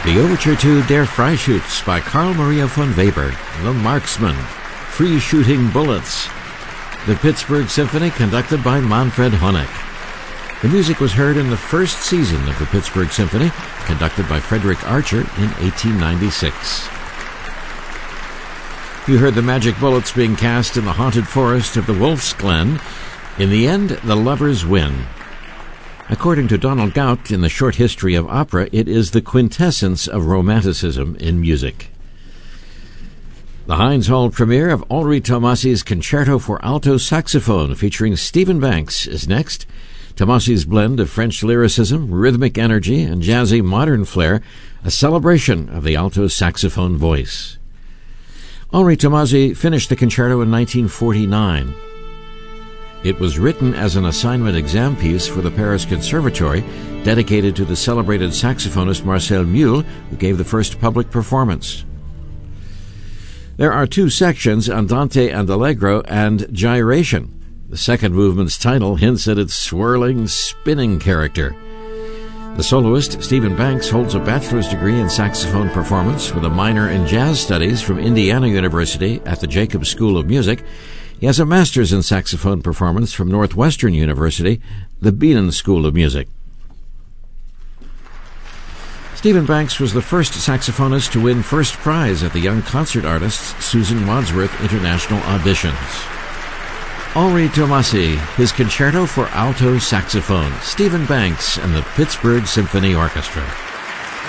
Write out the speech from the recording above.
The Overture to Der Freischütz by Carl Maria von Weber, The Marksman, Free Shooting Bullets, the Pittsburgh Symphony conducted by Manfred Honeck. The music was heard in the first season of the Pittsburgh Symphony, conducted by Frederick Archer in 1896. You heard the magic bullets being cast in the haunted forest of the Wolf's Glen. In the end, the lovers win. According to Donald Gaut, in the Short History of Opera, it is the quintessence of Romanticism in music. The Heinz Hall premiere of Henri Tomasi's Concerto for Alto Saxophone featuring Stephen Banks is next. Tomasi's blend of French lyricism, rhythmic energy, and jazzy modern flair, a celebration of the alto saxophone voice. Henri Tomasi finished the concerto in 1949. It was written as an assignment exam piece for the Paris Conservatory, dedicated to the celebrated saxophonist Marcel Mule, who gave the first public performance. There are two sections, Andante and Allegro and Gyration. The second movement's title hints at its swirling, spinning character. The soloist, Stephen Banks, holds a bachelor's degree in saxophone performance with a minor in jazz studies from Indiana University at the Jacobs School of Music. He has a master's in saxophone performance from Northwestern University, the Bienen School of Music. Stephen Banks was the first saxophonist to win first prize at the Young Concert Artists Susan Wadsworth International Auditions. Henri Tomasi, his Concerto for Alto Saxophone, Stephen Banks and the Pittsburgh Symphony Orchestra.